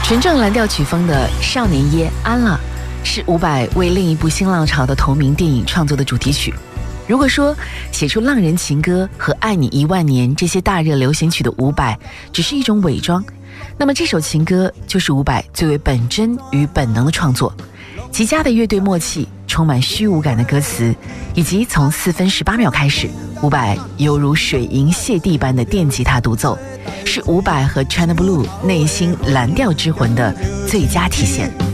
纯正蓝调曲风的《少年耶安了》是伍佰为另一部新浪潮的同名电影创作的主题曲。如果说写出浪人情歌和爱你10000年这些大热流行曲的伍佰只是一种伪装，那么这首情歌就是伍佰最为本真与本能的创作。极佳的乐队默契，充满虚无感的歌词，以及从4分18秒开始，伍佰犹如水银泻地般的电吉他独奏，是伍佰和 China Blue 内心蓝调之魂的最佳体现。